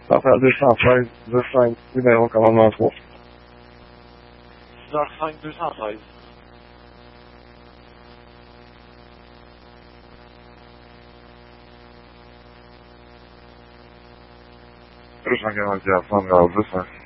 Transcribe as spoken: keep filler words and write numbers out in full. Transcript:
Parfait, deux cent treize, deux cinq, numéro commandement trois. six heures cinq, deux cent treize. deux cent quarante-quatre, cent deux cinq.